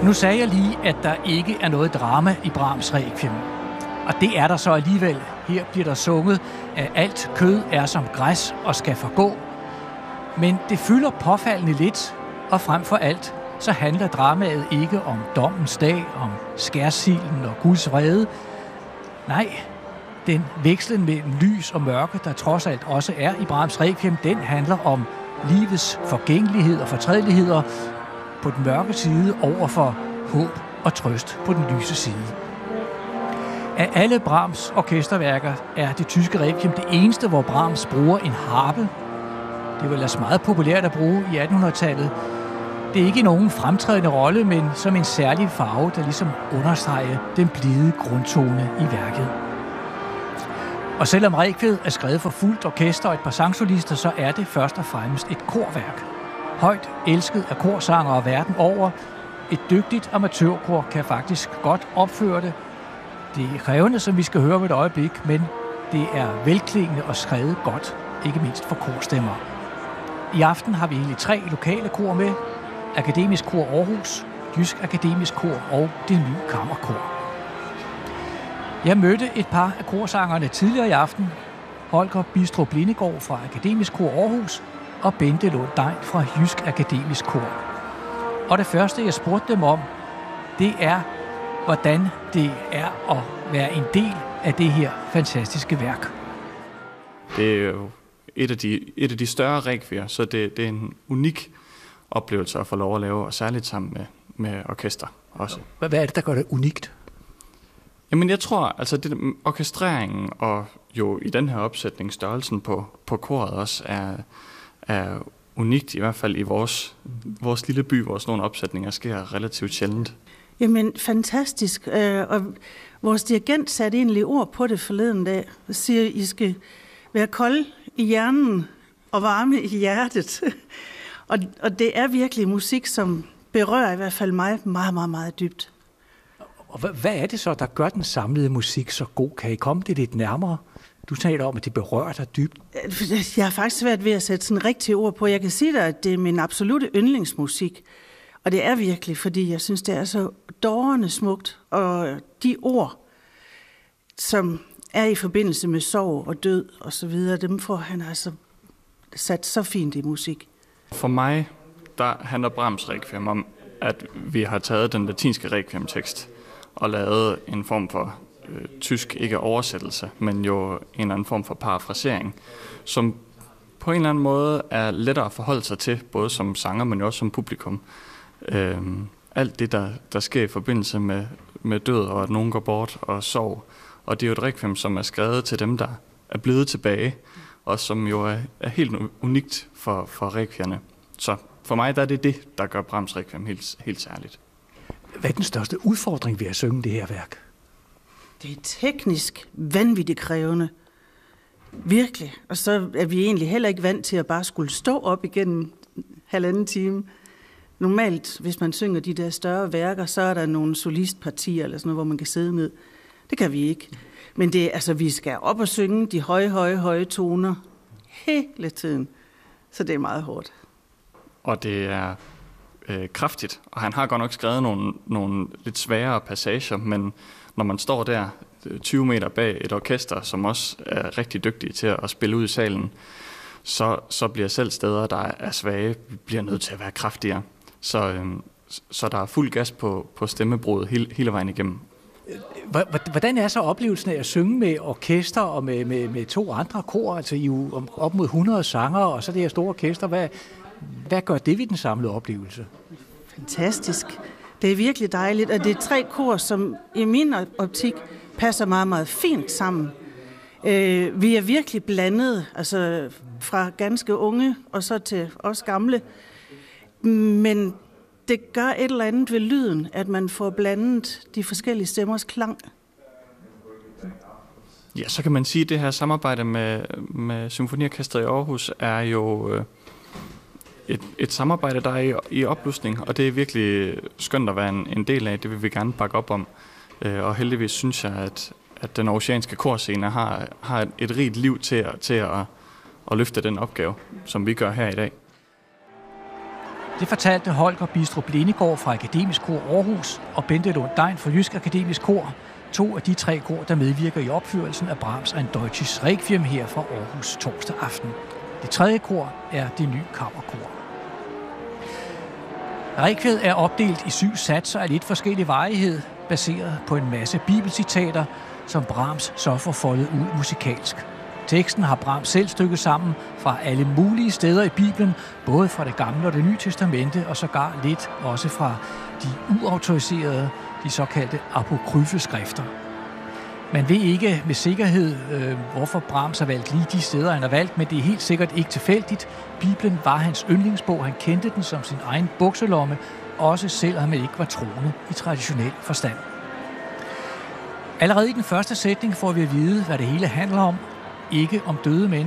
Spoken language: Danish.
Nu sagde jeg lige, at der ikke er noget drama i Brahms Requiem. Og det er der så alligevel. Her bliver der sunget, at alt kød er som græs og skal forgå. Men det fylder påfaldende lidt, og frem for alt, så handler dramaet ikke om dommens dag, om skærsilden og Guds vrede. Nej, den vekslen mellem lys og mørke, der trods alt også er i Brahms Requiem, den handler om livets forgængelighed og fortrædeligheder på den mørke side over for håb og trøst på den lyse side. Af alle Brahms orkesterværker er det tyske Requiem det eneste, hvor Brahms bruger en harpe. Det var ellers meget populært at bruge i 1800-tallet. Det er ikke nogen fremtrædende rolle, men som en særlig farve, der ligesom understreger den blide grundtone i værket. Og selvom Requiem er skrevet for fuldt orkester og et par sangsolister, så er det først og fremmest et korværk. Højt elsket af korsangere verden over. Et dygtigt amatørkor kan faktisk godt opføre det. Det er krævende, som vi skal høre om et øjeblik, men det er velklingende og skrevet godt, ikke mindst for korstemmer. I aften har vi egentlig 3 lokale kor med. Akademisk Kor Aarhus, Jysk Akademisk Kor og Det Nye Kammerkor. Jeg mødte et par af korsangerne tidligere i aften. Holger Bistrup Lindegård fra Akademisk Kor Aarhus og Bente Lund Dein fra Jysk Akademisk Kor. Og det første, jeg spurgte dem om, det er, hvordan det er at være en del af det her fantastiske værk. Det er jo et af de større requiem, så det er en unik oplevelse at få lov at lave, og særligt sammen med orkester også. Hvad er det, der gør det unikt? Jamen jeg tror, altså det, orkestreringen og jo i den her opsætning størrelsen på koret også er unikt, i hvert fald i vores lille by, hvor sådan nogle opsætninger sker relativt sjældent. Jamen fantastisk, og vores dirigent satte egentlig ord på det forleden dag, og siger, at I skal være kolde i hjernen og varme i hjertet. Og det er virkelig musik, som berører i hvert fald mig meget, meget, meget dybt. Og hvad er det så, der gør den samlede musik så god? Kan I komme det lidt nærmere? Du taler om, at det berører dig dybt. Jeg har faktisk svært ved at sætte sådan rigtige ord på. Jeg kan sige dig, at det er min absolute yndlingsmusik. Og det er virkelig, fordi jeg synes, det er så dårende smukt. Og de ord, som er i forbindelse med sorg og død og så videre, dem får han altså sat så fint i musik. For mig, der handler Brahms Requiem om, at vi har taget den latinske Requiem-tekst og lavet en form for tysk, ikke oversættelse, men jo en eller anden form for parafrasering, som på en eller anden måde er lettere at forholde sig til, både som sanger, men også som publikum. Alt det, der sker i forbindelse med død, og at nogen går bort og sorg. Og det er jo et requiem, som er skrevet til dem, der er blevet tilbage, og som jo er helt unikt for requierne. Så for mig der er det, der gør Brahms Requiem helt særligt. Hvad er den største udfordring ved at synge det her værk? Det er teknisk vanvittigt krævende. Virkelig. Og så er vi egentlig heller ikke vant til at bare skulle stå op igennem 1,5 time. Normalt, hvis man synger de der større værker, så er der nogle solistpartier eller sådan noget, hvor man kan sidde ned. Det kan vi ikke. Men det, altså, vi skal op og synge de høje toner hele tiden. Så det er meget hårdt. Og det er kraftigt. Og han har godt nok skrevet nogle lidt sværere passager, men når man står der 20 meter bag et orkester, som også er rigtig dygtige til at spille ud i salen, så bliver selv steder, der er svage, bliver nødt til at være kraftigere. Så der er fuld gas på stemmebruget hele vejen igennem. Hvordan er så oplevelsen af at synge med orkester og med 2 andre kor? Altså I jo op mod 100 sangere, og så det her store orkester. Hvad gør det ved den samlede oplevelse? Fantastisk. Det er virkelig dejligt, og det er 3 kor, som i min optik passer meget, meget fint sammen. Vi er virkelig blandet, altså fra ganske unge og så til os gamle. Men det gør et eller andet ved lyden, at man får blandet de forskellige stemmers klang. Ja, så kan man sige, at det her samarbejde med Symfoniorkestret i Aarhus er jo et samarbejde, der er i opblusning, og det er virkelig skønt at være en del af. Det vil vi gerne bakke op om. Og heldigvis synes jeg, at den aarhusianske korscene har et rigt liv til at løfte den opgave, som vi gør her i dag. Det fortalte Holger Bistrup Lindegård fra Akademisk Kor Aarhus og Bente Lund Dein fra Jysk Akademisk Kor, 2 af de 3 kor, der medvirker i opførelsen af Brahms' Ein Deutsches Requiem her fra Aarhus torsdag aften. Det 3. kor er Det Ny Kammerkor. Requiem er opdelt i 7 satser af lidt forskellig varighed, baseret på en masse bibelcitater, som Brahms så får foldet ud musikalsk. Teksten har Brahms selv stykket sammen fra alle mulige steder i Bibelen, både fra det gamle og det nye testamente, og sågar lidt også fra de uautoriserede, de såkaldte apokryfe skrifter. Man ved ikke med sikkerhed, hvorfor Brahms har valgt lige de steder, han har valgt, men det er helt sikkert ikke tilfældigt. Bibelen var hans yndlingsbog, han kendte den som sin egen bukselomme, også selvom han ikke var troende i traditionel forstand. Allerede i den første sætning får vi at vide, hvad det hele handler om. Ikke om døde mennesker,